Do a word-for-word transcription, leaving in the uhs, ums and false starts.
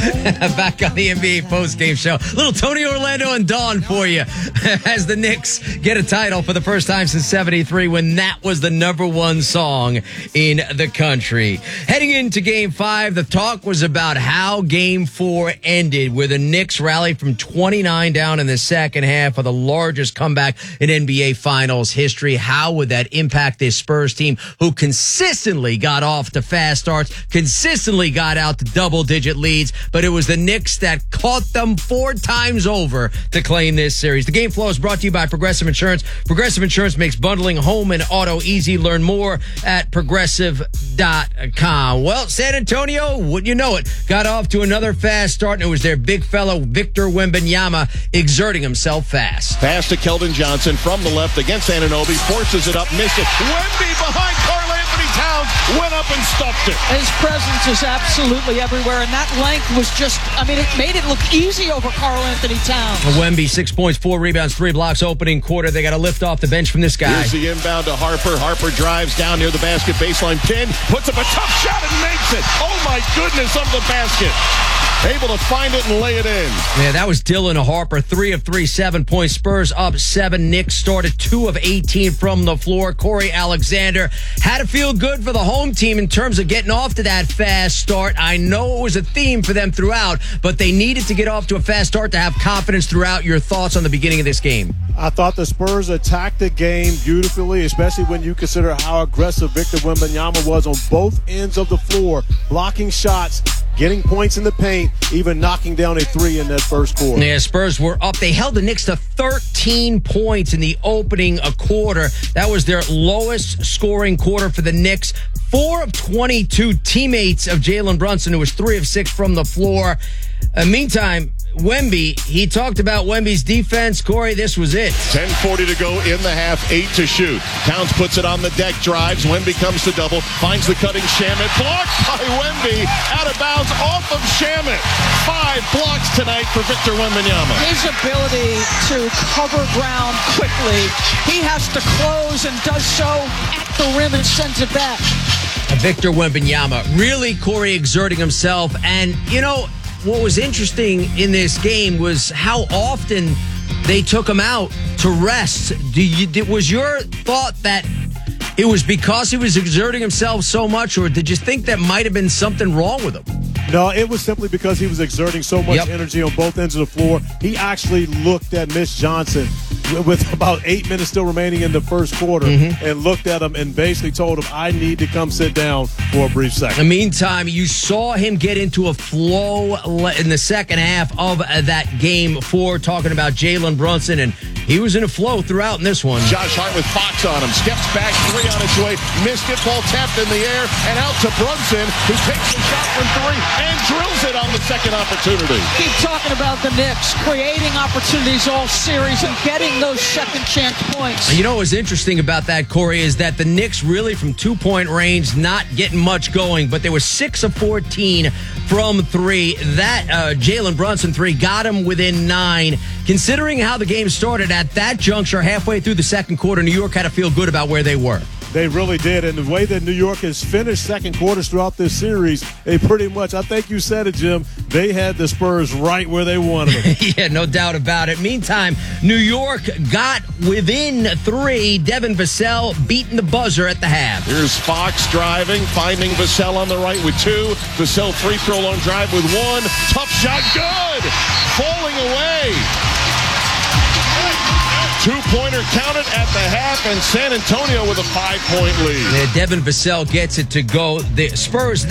Back on the N B A postgame show. Little Tony Orlando and Dawn for you as the Knicks get a title for the first time since seventy-three when that was the number one song in the country. Heading into game five, the talk was about how game four ended, where the Knicks rallied from twenty-nine down in the second half of the largest comeback in N B A Finals history. How would that impact this Spurs team who consistently got off to fast starts, consistently got out to double-digit leads, but it was the Knicks that caught them four times over to claim this series. The Game Flow is brought to you by Progressive Insurance. Progressive Insurance makes bundling home and auto easy. Learn more at progressive dot com. Well, San Antonio, wouldn't you know it, got off to another fast start, and it was their big fellow Victor Wembanyama exerting himself fast. Pass to Keldon Johnson from the left against Anunoby, forces it up, missed it. Wemby behind Karl Anthony Towns, went up and stuffed it. His presence is absolutely everywhere, and that length was just, I mean, it made it look easy over Karl Anthony Towns. Wemby, six points, four rebounds, three blocks, opening quarter. They got to lift off the bench from this guy. Here's the inbound to Harper. Harper drives down near the basket, baseline pin, puts up a tough shot and makes it. Oh, my goodness, of the basket. Able to find it and lay it in. Yeah, that was Dylan Harper. Three of three, seven points. Spurs up seven. Knicks started two of eighteen from the floor. Corey Alexander had to feel good for the home team in terms of getting off to that fast start. I know it was a theme for them throughout, but they needed to get off to a fast start to have confidence throughout. Your thoughts on the beginning of this game? I thought the Spurs attacked the game beautifully, especially when you consider how aggressive Victor Wembanyama was on both ends of the floor, blocking shots, getting points in the paint, even knocking down a three in that first quarter. Yeah, Spurs were up. They held the Knicks to thirteen points in the opening a quarter. That was their lowest scoring quarter for the Knicks. Four of twenty-two teammates of Jalen Brunson, who was three of six from the floor. Uh, meantime, Wemby, he talked about Wemby's defense. Corey, this was it. ten forty to go in the half, eight to shoot. Towns puts it on the deck, drives. Wemby comes to double, finds the cutting Shamet. Blocked by Wemby, out of bounds, off of Shamet. Five blocks tonight for Victor Wembanyama. His ability to cover ground quickly, he has to close and does so at the rim and sends it back. Victor Wembanyama, really, Corey, exerting himself. And, you know, what was interesting in this game was how often they took him out to rest. Do you, was your thought that it was because he was exerting himself so much, or did you think that might have been something wrong with him? No, it was simply because he was exerting so much Yep. energy on both ends of the floor. He actually looked at Mitch Johnson with about eight minutes still remaining in the first quarter mm-hmm. and looked at him and basically told him, I need to come sit down for a brief second. In the meantime, you saw him get into a flow in the second half of that game four, talking about Jalen Brunson, and he was in a flow throughout in this one. Josh Hart with Fox on him. Steps back, three on its way. Missed it, ball tapped in the air, and out to Brunson, who takes the shot from three and drills it on the second opportunity. Keep talking about the Knicks, creating opportunities all series and getting those second chance points. You know what's interesting about that, Corey, is that the Knicks really from two-point range not getting much going, but they were six of fourteen from three. That uh, Jalen Brunson three got him within nine. Considering how the game started at that juncture, halfway through the second quarter, New York had to feel good about where they were. They really did. And the way that New York has finished second quarters throughout this series, they pretty much, I think you said it, Jim, they had the Spurs right where they wanted them. Yeah, no doubt about it. Meantime, New York got within three. Devin Vassell beating the buzzer at the half. Here's Fox driving, finding Vassell on the right with two. Vassell free throw long drive with one. Tough shot, good! Falling away. Two-pointer counted at the half, and San Antonio with a five-point lead. Yeah, Devin Vassell gets it to go. The Spurs